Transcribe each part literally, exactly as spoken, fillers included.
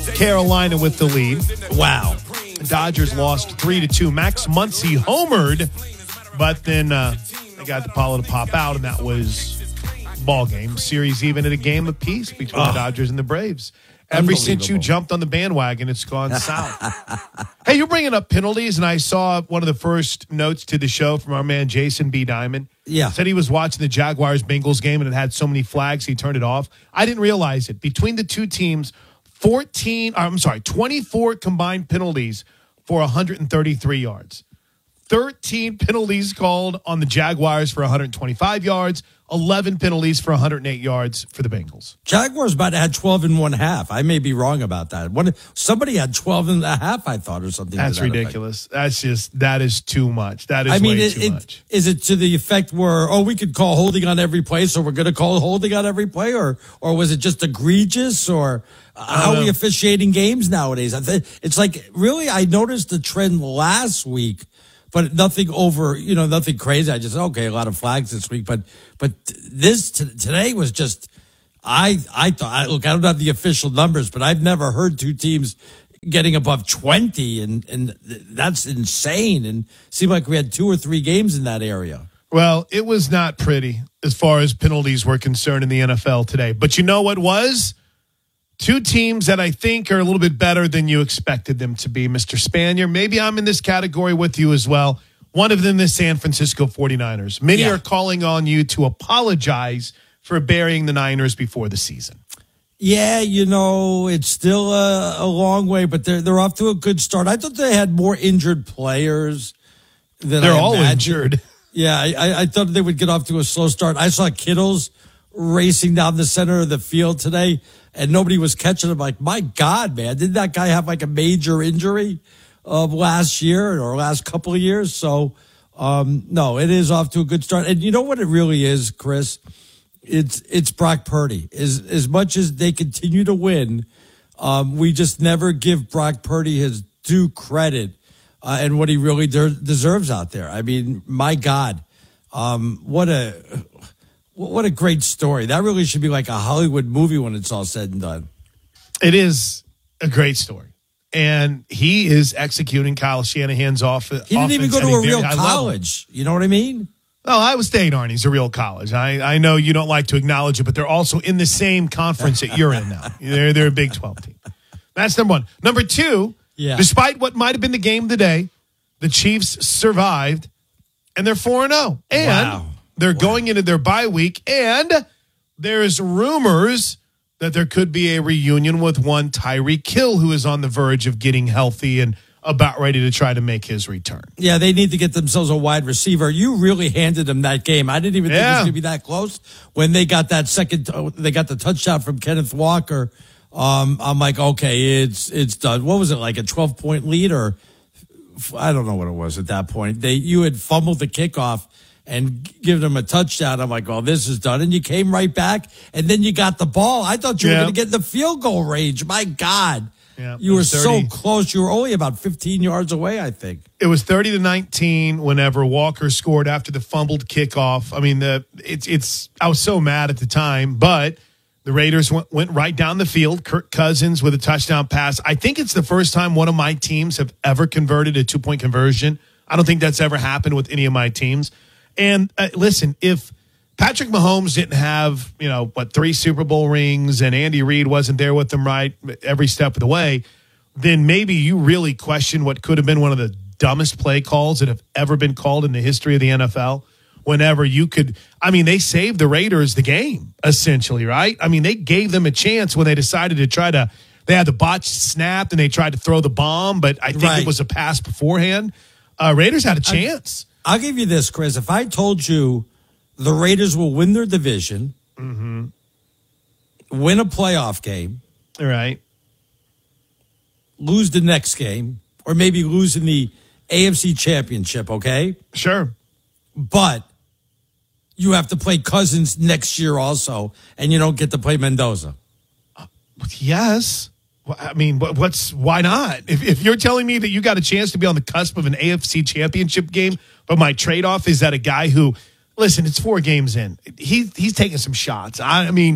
Carolina with the lead. Wow. The Dodgers lost three to two. Max Muncy homered, but then uh, they got DePaulo to pop out, and that was ball game. Series even at a game apiece between oh. the Dodgers and the Braves. Ever since you jumped on the bandwagon, it's gone south. Hey, you're bringing up penalties, and I saw one of the first notes to the show from our man Jason B. Diamond. Yeah. Said he was watching the Jaguars-Bengals game, and it had so many flags, he turned it off. I didn't realize it. Between the two teams, fourteen, I'm sorry, twenty-four combined penalties for one hundred thirty-three yards. thirteen penalties called on the Jaguars for one hundred twenty-five yards. eleven penalties for one hundred eight yards for the Bengals. Jaguars about to have twelve and one half. I may be wrong about that. One, somebody had twelve and a half, I thought, or something. That's that ridiculous. Effect. That's just, that is too much. That is I mean, way it, too it, much. Is it to the effect where, oh, we could call holding on every play, so we're going to call holding on every play? Or, or was it just egregious? Or uh, how are we officiating games nowadays? I th- it's like, really, I noticed the trend last week. But nothing over, you know, nothing crazy. I just said, okay, a lot of flags this week. But but this t- today was just, I I thought, I, look, I don't have the official numbers, but I've never heard two teams getting above twenty. And, and that's insane. And it seemed like we had two or three games in that area. Well, it was not pretty as far as penalties were concerned in the N F L today. But you know what was? Two teams that I think are a little bit better than you expected them to be, Mister Spanier. Maybe I'm in this category with you as well. One of them is San Francisco forty-niners. Many yeah. are calling on you to apologize for burying the Niners before the season. Yeah, you know, it's still a, a long way, but they're they're off to a good start. I thought they had more injured players than They're I all imagined. injured. Yeah, I, I thought they would get off to a slow start. I saw Kittles racing down the center of the field today, and nobody was catching him. Like, my God, man, didn't that guy have like a major injury of last year or last couple of years? So, um, no, it is off to a good start. And you know what it really is, Chris? It's it's Brock Purdy. As, as much as they continue to win, um, we just never give Brock Purdy his due credit uh, and what he really de- deserves out there. I mean, my God, um, what a... What a great story. That really should be like a Hollywood movie when it's all said and done. It is a great story. And he is executing Kyle Shanahan's off. He didn't even go to a real college. You know what I mean? Oh, Iowa State, Arnie's a real college. I, I know you don't like to acknowledge it, but they're also in the same conference that you're in now. They're, they're a Big twelve team. That's number one. Number two, yeah. despite what might have been the game of the day, the Chiefs survived, and they're four and oh. And wow. They're wow. going into their bye week, and there's rumors that there could be a reunion with one Tyreek Hill, who is on the verge of getting healthy and about ready to try to make his return. Yeah, they need to get themselves a wide receiver. You really handed them that game. I didn't even think yeah. it was going to be that close. When they got that second, they got the touchdown from Kenneth Walker. Um, I'm like, okay, it's it's done. What was it, like a twelve-point lead? Or I don't know what it was at that point. They You had fumbled the kickoff and give them a touchdown. I'm like, oh, this is done. And you came right back, and then you got the ball. I thought you were yeah. going to get in the field goal range. My God. Yeah, you were thirty so close. You were only about fifteen yards away, I think. It was thirty to nineteen whenever Walker scored after the fumbled kickoff. I mean, the it's it's. I was so mad at the time, but the Raiders went, went right down the field. Kirk Cousins with a touchdown pass. I think it's the first time one of my teams have ever converted a two-point conversion. I don't think that's ever happened with any of my teams. And uh, listen, if Patrick Mahomes didn't have, you know, what, three Super Bowl rings and Andy Reid wasn't there with them right every step of the way, then maybe you really question what could have been one of the dumbest play calls that have ever been called in the history of the N F L. Whenever you could, I mean, they saved the Raiders the game, essentially, right? I mean, they gave them a chance when they decided to try to, they had the botched snap and they tried to throw the bomb, but I think right. it was a pass beforehand. Uh, Raiders had a chance. I- I'll give you this, Chris. If I told you the Raiders will win their division, mm-hmm. win a playoff game, all right, lose the next game, or maybe lose in the A F C Championship, okay? Sure. But you have to play Cousins next year also, and you don't get to play Mendoza. Uh, yes. I mean, what's why not? If, if you're telling me that you got a chance to be on the cusp of an A F C Championship game, but my trade-off is that a guy who, listen, it's four games in. He, he's taking some shots. I, I mean,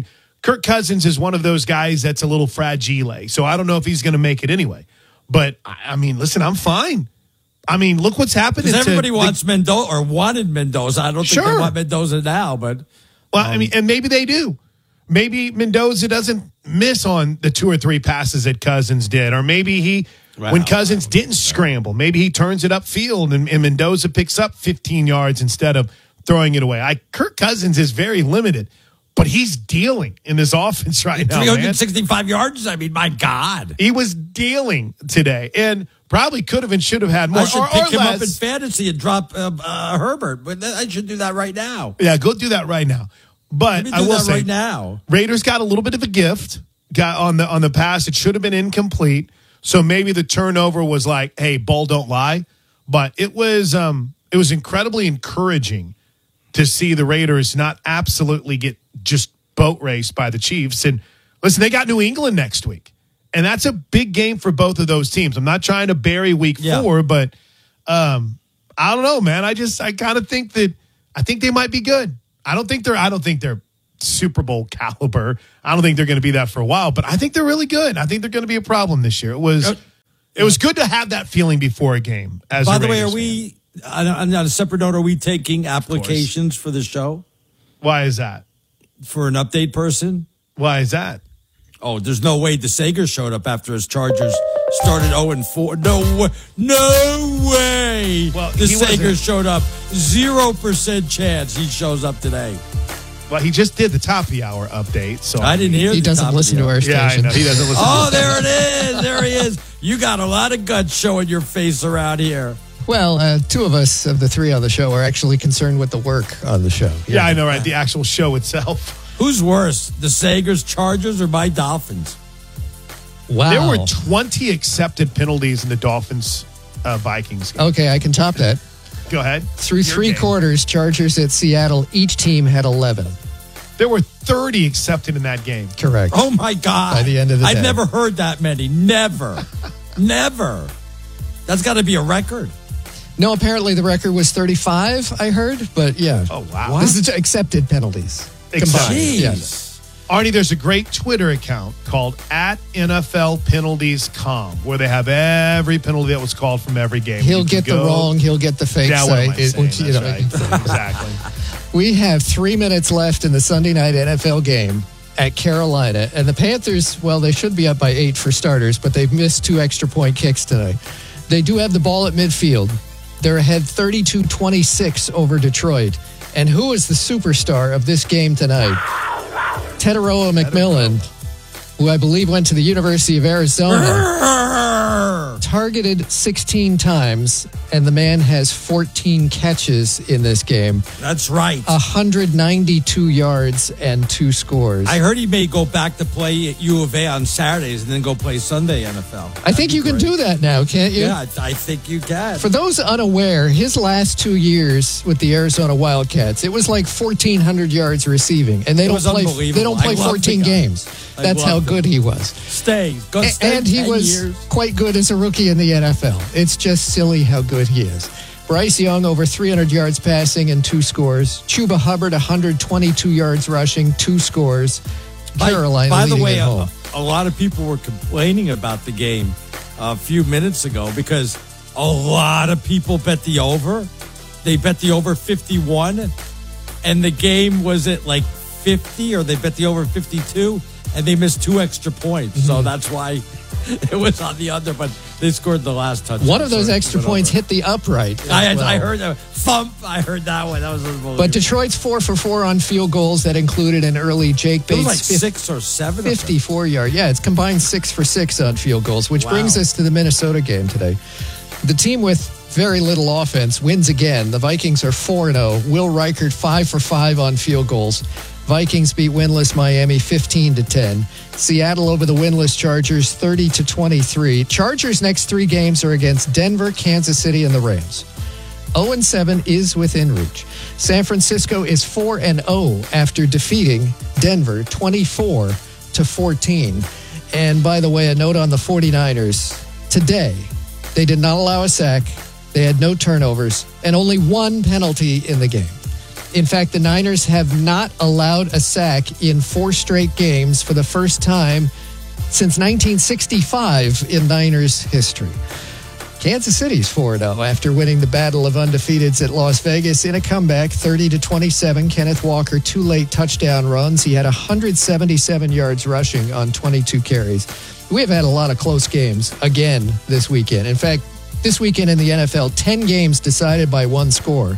Kirk Cousins is one of those guys that's a little fragile. So I don't know if he's going to make it anyway. But, I mean, listen, I'm fine. I mean, look what's happening. Because everybody to, wants the, Mendoza or wanted Mendoza. I don't think sure. they want Mendoza now, but. Well, um, I mean, and maybe they do. Maybe Mendoza doesn't miss on the two or three passes that Cousins did. Or maybe he, wow. when Cousins didn't scramble, maybe he turns it upfield and, and Mendoza picks up fifteen yards instead of throwing it away. I, Kirk Cousins is very limited. But he's dealing in this offense right now, three hundred sixty-five yards? I mean, my God. He was dealing today and probably could have and should have had more. I should or, pick or him less. up in fantasy and drop uh, uh, Herbert. But I should do that right now. Yeah, go do that right now. But Let me do I will that say, right now. Raiders got a little bit of a gift got on the on the pass. It should have been incomplete. So maybe the turnover was like, hey, ball don't lie. But it was um, it was incredibly encouraging to see the Raiders not absolutely get just boat race by the Chiefs. And listen, they got New England next week. And that's a big game for both of those teams. I'm not trying to bury week yeah. four, but um, I don't know, man. I just I kind of think that I think they might be good. I don't think they're I don't think they're Super Bowl caliber. I don't think they're going to be that for a while, but I think they're really good. I think they're going to be a problem this year. It was uh, it was good to have that feeling before a game. As by a the way, Raiders are we on a, on a separate note? Are we taking applications for the show? Why is that? For an update person? Why is that? Oh, there's no way DeSager showed up after his Chargers started oh and four. No way. No way. Well, DeSager showed up. Zero percent chance he shows up today. Well, he just did the top of the hour update, so I didn't hear. He the doesn't top listen of the to our station. Yeah, I know. He doesn't listen. Oh, to there it is. There he is. You got a lot of guts showing your face around here. Well, uh, two of us of the three on the show are actually concerned with the work on the show. Yeah, yeah I know, right? The actual show itself. Who's worse, the Sagers, Chargers, or my Dolphins? Wow. There were twenty accepted penalties in the Dolphins uh, Vikings game. Okay, I can top that. Go ahead. Through Your three game. quarters, Chargers at Seattle, each team had eleven. There were thirty accepted in that game. Correct. Oh, my God. By the end of the I've day. never heard that many. Never. Never. That's got to be a record. No, apparently the record was thirty-five, I heard, but yeah. Oh, wow. This is accepted penalties. Accepted. Combined. Jeez. Yes. Arnie, there's a great Twitter account called at N F L Penalties dot com where they have every penalty that was called from every game. He'll You can get the go- wrong, he'll get the fake Yeah, what am I site. It- saying? which, you That's know, right. Exactly. We have three minutes left in the Sunday night N F L game at Carolina. And the Panthers, well, they should be up by eight for starters, but they've missed two extra point kicks tonight. They do have the ball at midfield. They're ahead thirty-two twenty-six over Detroit. And who is the superstar of this game tonight? Teteroa McMillan, who I believe went to the University of Arizona, targeted sixteen times, and the man has fourteen catches in this game. That's right. one hundred ninety-two yards and two scores. I heard he may go back to play at U of A on Saturdays and then go play Sunday N F L. I think you can do that now, can't you? Yeah, I, I think you can. For those unaware, his last two years with the Arizona Wildcats, it was like fourteen hundred yards receiving, and they It don't was play. unbelievable. They don't play I love fourteen the guy. games. I That's how love good him. he was. Stay. Go A- stay and he ten was years. quite good as a rookie in the N F L. It's just silly how good he is. Bryce Young over three hundred yards passing and two scores. Chuba Hubbard one hundred twenty-two yards rushing, two scores. By- Carolina By, the leading way, at a, home. a lot of people were complaining about the game a few minutes ago because a lot of people bet the over. They bet the over fifty-one, and the game was at like fifty, or they bet the over fifty-two, and they missed two extra points. Mm-hmm. So that's why it was on the under, but they scored the last touchdown. One of those so it extra went points over. hit the upright. as I, had, well. I heard that. Thump. I heard that one. That was unbelievable. But Detroit's four for four on field goals. That included an early Jake it was Bates like fif- six or seven. of them. fifty-four yard. Yeah, it's combined six for six on field goals, which Wow. brings us to the Minnesota game today. The team with very little offense wins again. The Vikings are four and oh. Will Reichert five for five on field goals. Vikings beat winless Miami fifteen to ten. Seattle over the winless Chargers thirty to twenty-three. Chargers' next three games are against Denver, Kansas City, and the Rams. oh and seven is within reach. San Francisco is four and oh after defeating Denver twenty-four to fourteen. And by the way, a note on the 49ers. Today, they did not allow a sack. They had no turnovers and only one penalty in the game. In fact, the Niners have not allowed a sack in four straight games for the first time since nineteen sixty-five in Niners history. Kansas City's four and oh after winning the Battle of Undefeateds at Las Vegas in a comeback, thirty to twenty-seven. Kenneth Walker, two late touchdown runs. He had one hundred seventy-seven yards rushing on twenty-two carries. We have had a lot of close games again this weekend. In fact, this weekend in the N F L, ten games decided by one score.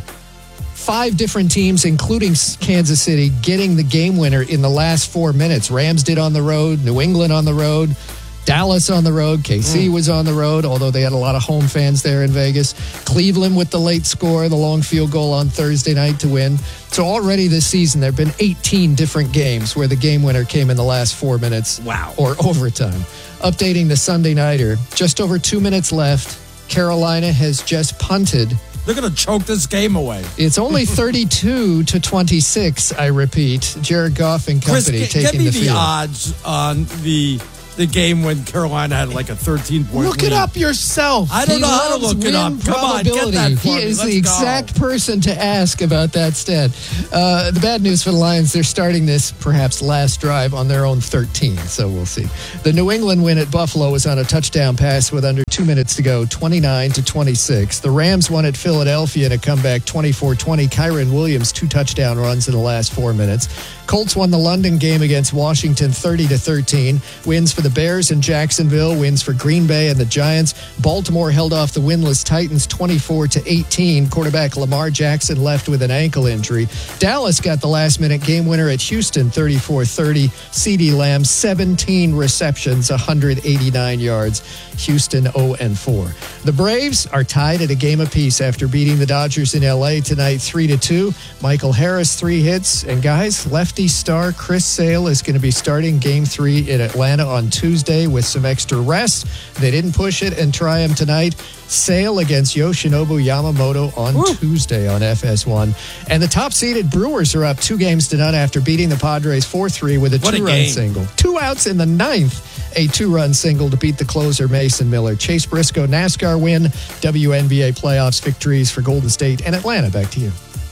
Five different teams, including Kansas City, getting the game winner in the last four minutes. Rams did on the road, New England on the road, Dallas on the road, K C mm. was on the road, although they had a lot of home fans there in Vegas. Cleveland with the late score, the long field goal on Thursday night to win. So already this season, there have been eighteen different games where the game winner came in the last four minutes wow. or overtime. Updating the Sunday Nighter, just over two minutes left. Carolina has just punted. They're going to choke this game away. It's only thirty-two to twenty-six, I repeat. Jared Goff and company Chris, taking get me the the field. odds on the the game when Carolina had like a thirteen point Look lead. it up yourself. I don't He know how to loves look it win up. Come on, get probability. that for He me. is Let's the go. exact person to ask about that stat. Uh, the bad news for the Lions, they're starting this perhaps last drive on their own thirteen, so we'll see. The New England win at Buffalo was on a touchdown pass with under two minutes to go, twenty-nine to twenty-six. The Rams won at Philadelphia in a comeback, twenty-four twenty. Kyron Williams, two touchdown runs in the last four minutes. Colts won the London game against Washington, thirty to thirteen. Wins for the Bears and Jacksonville, wins for Green Bay and the Giants. Baltimore held off the winless Titans twenty-four to eighteen. Quarterback Lamar Jackson left with an ankle injury. Dallas got the last minute game winner at Houston, thirty-four thirty. CeeDee Lamb, seventeen receptions, one hundred eighty-nine yards. Houston oh and four. The Braves are tied at a game apiece after beating the Dodgers in L A tonight three to two. Michael Harris, three hits. And guys, lefty star Chris Sale is going to be starting game three in Atlanta on Tuesday with some extra rest. They didn't push it and try him tonight. Sale against Yoshinobu Yamamoto on Woo. Tuesday on F S one. And the top-seeded Brewers are up two games to none after beating the Padres four three with a What a two-run game. single. Two outs in the ninth. A two-run single to beat the closer Mason Miller. Chase Briscoe NASCAR win. W N B A playoffs victories for Golden State and Atlanta. Back to you.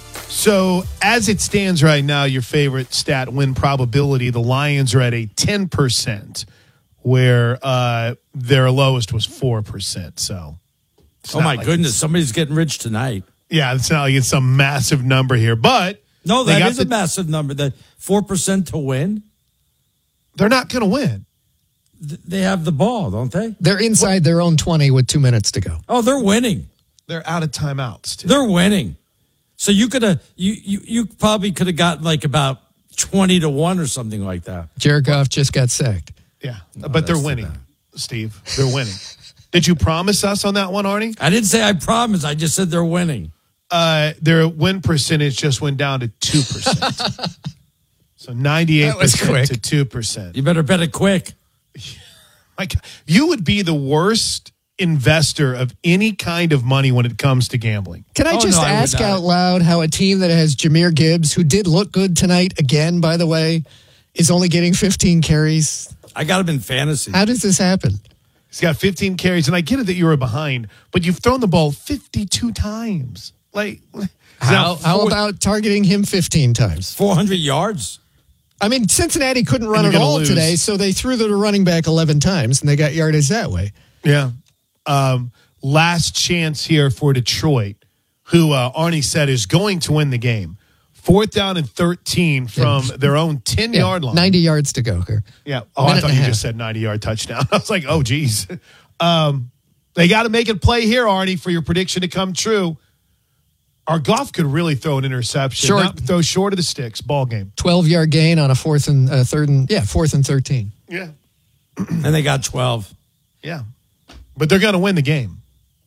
So as it stands right now, your favorite stat win probability, the Lions are at a ten percent, where uh, their lowest was four percent. So, it's Oh, not my like goodness. it's- Somebody's getting rich tonight. Yeah, it's not like it's some massive number here, but No, they that got is a the- massive number. That four percent to win. they're not going to win. Th- They have the ball, don't they? They're inside their own twenty with two minutes to go. Oh, they're winning. They're out of timeouts, too. They're winning. So you could have, you, you, you probably could have gotten like about twenty to one or something like that. Jared Goff just got sacked. Yeah, but they're that's too winning, bad. Steve. They're winning. Did you promise us on that one, Arnie? I didn't say I promise. I just said they're winning. Uh, their win percentage just went down to two percent. So ninety-eight That was percent quick. to two percent. You better bet it quick. Like, you would be the worst investor of any kind of money when it comes to gambling. Can I Oh, just no, I would ask not. out loud how a team that has Jahmyr Gibbs, who did look good tonight again, by the way, is only getting fifteen carries? I got him in fantasy. How does this happen? He's got fifteen carries, and I get it that you were behind, but you've thrown the ball fifty-two times. Like, How, now how four- about targeting him fifteen times? four hundred yards. I mean, Cincinnati couldn't run And at you're gonna all lose. today, so they threw the running back eleven times, and they got yardage that way. Yeah. Um, last chance here for Detroit, who uh, Arnie said is going to win the game. Fourth down and thirteen from Yeah. their own ten-yard line. ninety yards to go here. Yeah. Oh, I Minute thought and you a just half. said ninety-yard touchdown. I was like, oh, geez. Um, they got to make it play here, Arnie, for your prediction to come true. Our Goff could really throw an interception. Short. Not throw short of the sticks. Ball game. twelve-yard gain on a fourth and uh, third and, yeah, fourth and thirteen. Yeah. And they got twelve. Yeah. But they're going to win the game.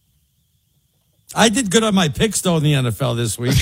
I did good on my picks, though, in the N F L this week.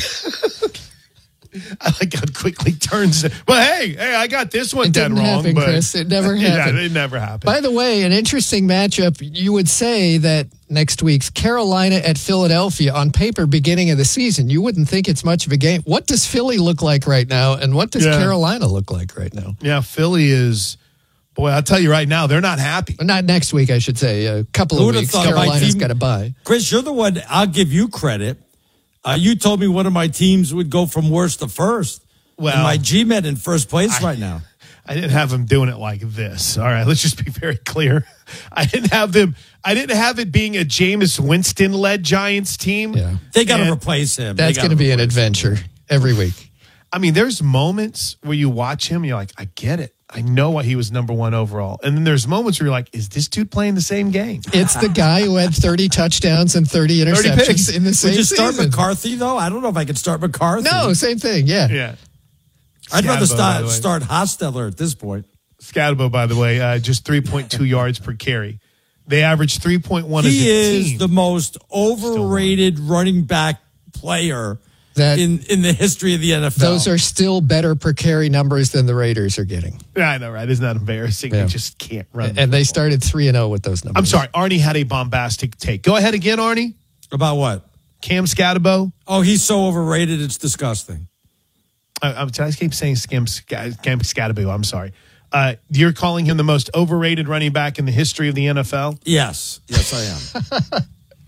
I like how it quickly turns. But hey, hey, I got this one It dead didn't wrong. happen, but Chris. It never Yeah, happened. it never happened. By the way, an interesting matchup. You would say that next week's Carolina at Philadelphia on paper, beginning of the season, you wouldn't think it's much of a game. What does Philly look like right now, and what does Yeah. Carolina look like right now? Yeah, Philly is. Boy, I'll tell you right now, they're not happy. Not next week, I should say. A couple Who of would've weeks. thought my Carolina's team- got to buy. Chris, you're the one, I'll give you credit. Uh, you told me one of my teams would go from worst to first. Well, and my G-Men in first place I, right now. I didn't have them doing it like this. All right, let's just be very clear. I didn't have them. I didn't have it being a Jameis Winston-led Giants team. Yeah. They got to replace him. That's going to be an adventure him. every week. I mean, there's moments where you watch him, you're like, I get it. I know why he was number one overall. And then there's moments where you're like, is this dude playing the same game? It's the guy who had thirty touchdowns and thirty interceptions thirty picks. in the same Would you season. start McCarthy, though? I don't know if I could start McCarthy. No, same thing. Yeah. Yeah. I'd Scatabo, rather start, start Hostetler at this point. Scatabo, by the way, uh, just three point two yards per carry. They average three point one as a team. He is the most overrated running back player that in, in the history of the N F L. Those are still better per carry numbers than the Raiders are getting. I know, right? Isn't that embarrassing? Yeah. They just can't run. And, and they started three and zero with those numbers. I'm sorry, Arnie had a bombastic take. Go ahead again, Arnie. About what? Cam Scatabo. Oh, he's so overrated, it's disgusting. I, I, I keep saying Cam, Cam Scatabo. I'm sorry. Uh, you're calling him the most overrated running back in the history of the N F L? Yes. Yes, I am.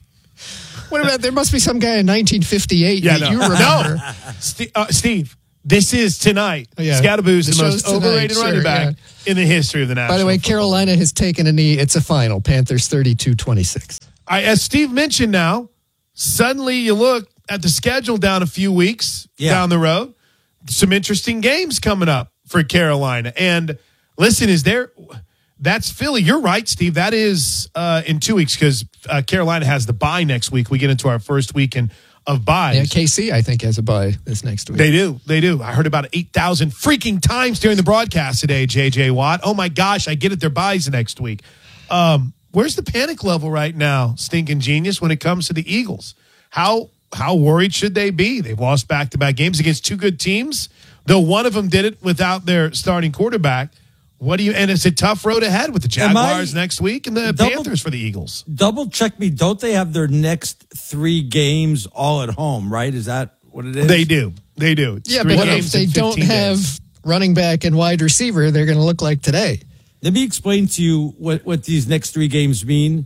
What about, there must be some guy in nineteen fifty-eight yeah, that no. you remember. No. St- uh, Steve, this is tonight. Yeah. Scattaboo's the, the most tonight, overrated sure, running back yeah. in the history of the National By the way, Football Carolina has taken a knee. It's a final. Panthers thirty-two twenty-six. I, as Steve mentioned now, suddenly you look at the schedule down a few weeks yeah. down the road. Some interesting games coming up for Carolina. And listen, is there... That's Philly. You're right, Steve. That is uh, in two weeks because uh, Carolina has the bye next week. We get into our first weekend of buys. Yeah, K C, I think, has a bye this next week. They do. They do. I heard about eight thousand freaking times during the broadcast today, J J Watt. Oh, my gosh. I get it. Their buys next week. Um, where's the panic level right now, Stinking Genius, when it comes to the Eagles? How how worried should they be? They've lost back-to-back games against two good teams, though one of them did it without their starting quarterback. What do you? And it's a tough road ahead with the Jaguars next week and the double, Panthers for the Eagles. Double check me. Don't they have their next three games all at home? Right? Is that what it is? They do. They do. It's yeah, but what if they don't have days. running back and wide receiver? They're going to look like today. Let me explain to you what what these next three games mean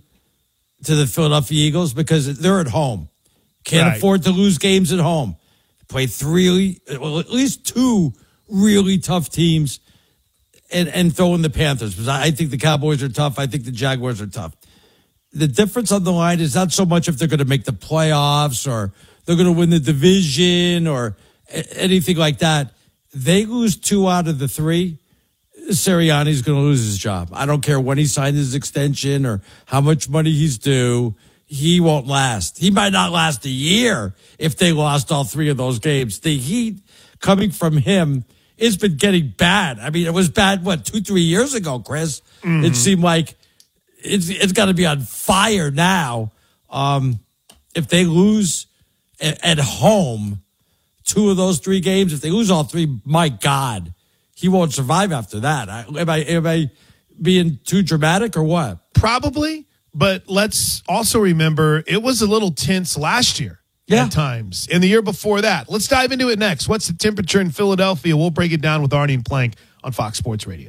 to the Philadelphia Eagles because they're at home. Can't right. afford to lose games at home. Play three, well, at least two really tough teams. And, and throw in the Panthers because I think the Cowboys are tough. I think the Jaguars are tough. The difference on the line is not so much if they're going to make the playoffs or they're going to win the division or anything like that. They lose two out of the three. Sirianni's going to lose his job. I don't care when he signed his extension or how much money he's due. He won't last. He might not last a year if they lost all three of those games. The heat coming from him, it's been getting bad. I mean, it was bad, what, two, three years ago, Chris? Mm-hmm. It seemed like it's it's got to be on fire now. Um, if they lose at, at home two of those three games, if they lose all three, my God, he won't survive after that. I, am, I, am I being too dramatic or what? Probably, but let's also remember it was a little tense last year. Yeah. At times. And the year before that. Let's dive into it next. What's the temperature in Philadelphia? We'll break it down with Arnie and Plank on Fox Sports Radio.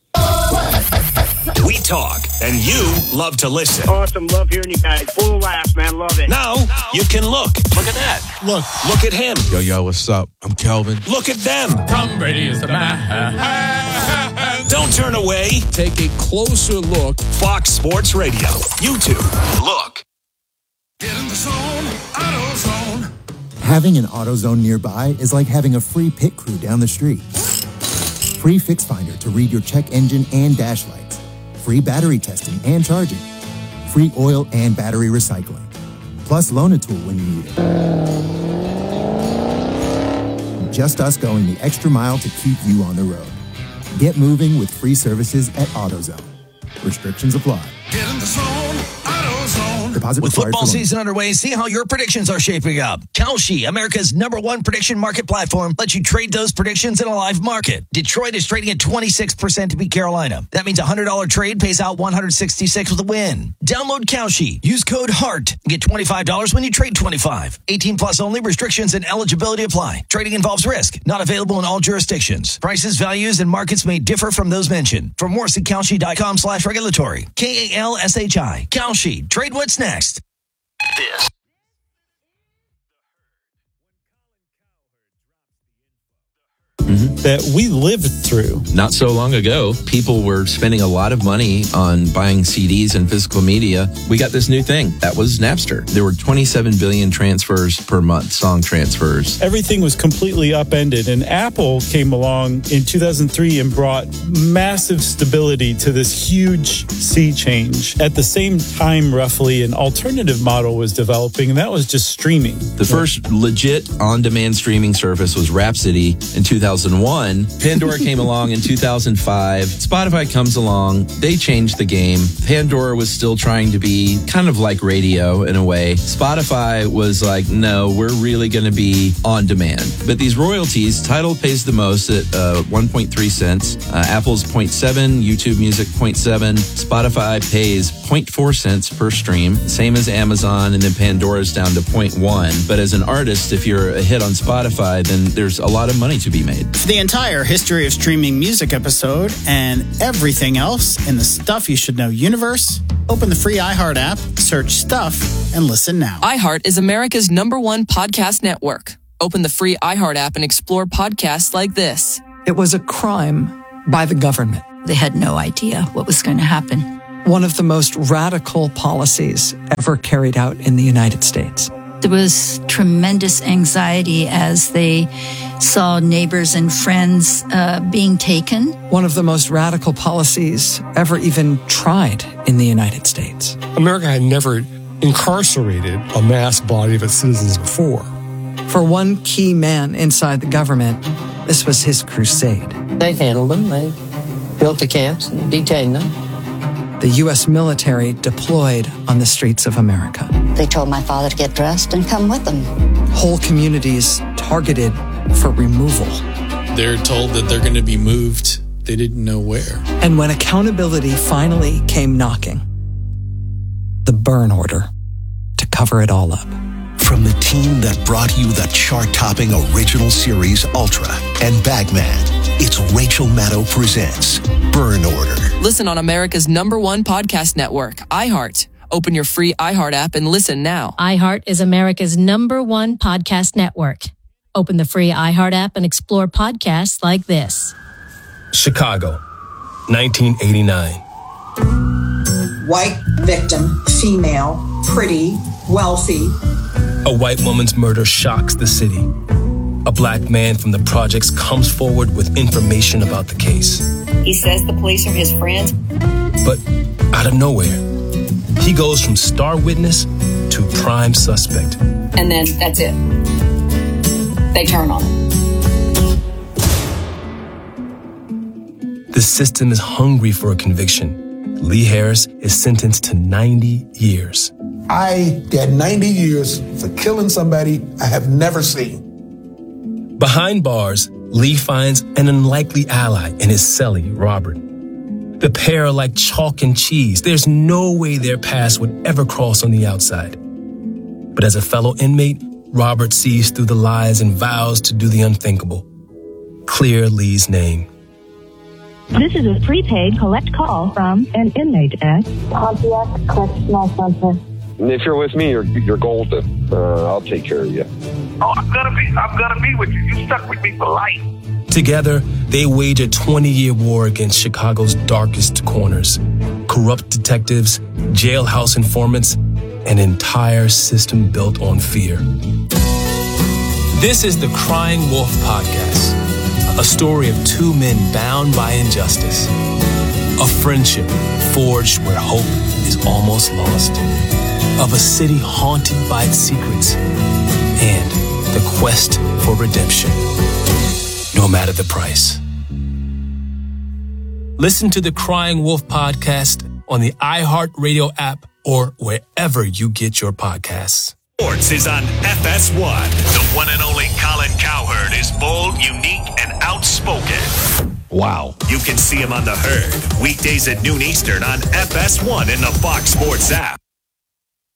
We talk, and you love to listen. Awesome. Love hearing you guys. Full of laughs, man. Love it. Now, you can look. Look at that. Look. Look at him. Yo, yo, what's up? I'm Kelvin. Look at them. Tom Brady is the man. Don't turn away. Take a closer look. Fox Sports Radio. YouTube. Look. Get in the zone. AutoZone. Having an AutoZone nearby is like having a free pit crew down the street. Free Fix Finder to read your check engine and dash lights. Free battery testing and charging. Free oil and battery recycling. Plus loan a tool when you need it. Just us going the extra mile to keep you on the road. Get moving with free services at AutoZone. Restrictions apply. Get in the zone. AutoZone. Deposit With required football for season underway, see how your predictions are shaping up. Kalshi, America's number one prediction market platform, lets you trade those predictions in a live market. Detroit is trading at twenty-six percent to beat Carolina. That means a one hundred dollars trade pays out one hundred sixty-six with a win. Download Kalshi. Use code HEART and get twenty-five dollars when you trade twenty-five. eighteen plus only. Restrictions and eligibility apply. Trading involves risk. Not available in all jurisdictions. Prices, values, and markets may differ from those mentioned. For more, see Kalshi.com slash regulatory. K A L S H I. Kalshi. Trade what's next. This that we lived through. Not so long ago, people were spending a lot of money on buying C Ds and physical media. We got this new thing. That was Napster. There were twenty-seven billion transfers per month, song transfers. Everything was completely upended, and Apple came along in two thousand three and brought massive stability to this huge sea change. At the same time, roughly, an alternative model was developing, and that was just streaming. The first legit on-demand streaming service was Rhapsody in two thousand one. Pandora came along in two thousand five. Spotify comes along. They changed the game. Pandora was still trying to be kind of like radio in a way. Spotify was like, no, we're really going to be on demand. But these royalties, Tidal pays the most at uh, one point three cents. Uh, Apple's zero point seven, YouTube Music zero point seven. Spotify pays zero point four cents per stream, same as Amazon, and then Pandora's down to zero point one. But as an artist, if you're a hit on Spotify, then there's a lot of money to be made. For the entire history of streaming music episode and everything else in the Stuff You Should Know universe, open the free iHeart app, search Stuff, and listen now. iHeart is America's number one podcast network. Open the free iHeart app and explore podcasts like this. It was a crime by the government. They had no idea what was going to happen. One of the most radical policies ever carried out in the United States. There was tremendous anxiety as they saw neighbors and friends uh, being taken. One of the most radical policies ever even tried in the United States. America had never incarcerated a mass body of its citizens before. For one key man inside the government, this was his crusade. They handled them. They built the camps and detained them. The U S military deployed on the streets of America. They told my father to get dressed and come with them. Whole communities targeted for removal. They're told that they're going to be moved. They didn't know where. And when accountability finally came knocking, the burn order to cover it all up. From the team that brought you the chart-topping original series Ultra and Bagman, it's Rachel Maddow presents Burn Order. Listen on America's number one podcast network, iHeart. Open your free iHeart app and listen now. iHeart is America's number one podcast network. Open the free iHeart app and explore podcasts like this. Chicago, nineteen eighty-nine. White victim, female, pretty, wealthy. A white woman's murder shocks the city. A black man from the projects comes forward with information about the case. He says the police are his friends. But out of nowhere, he goes from star witness to prime suspect. And then that's it. They turn on him. The system is hungry for a conviction. Lee Harris is sentenced to ninety years. I got ninety years for killing somebody I have never seen. Behind bars, Lee finds an unlikely ally in his cellie, Robert. The pair are like chalk and cheese. There's no way their paths would ever cross on the outside. But as a fellow inmate, Robert sees through the lies and vows to do the unthinkable. Clear Lee's name. This is a prepaid collect call from an inmate at Pontiac Correctional Center. If you're with me, you're, you're golden. Uh, I'll take care of you. Oh, I'm gonna be, I'm gonna be with you. You stuck with me for life. Together, they wage a twenty-year war against Chicago's darkest corners. Corrupt detectives, jailhouse informants, an entire system built on fear. This is the Crying Wolf Podcast, a story of two men bound by injustice, a friendship forged where hope is almost lost, of a city haunted by its secrets, and the quest for redemption, no matter the price. Listen to the Crying Wolf Podcast on the iHeartRadio app or wherever you get your podcasts. Sports is on F S one. The one and only Colin Cowherd is bold, unique, and outspoken. Wow. You can see him on The Herd, weekdays at noon Eastern on F S one in the Fox Sports app.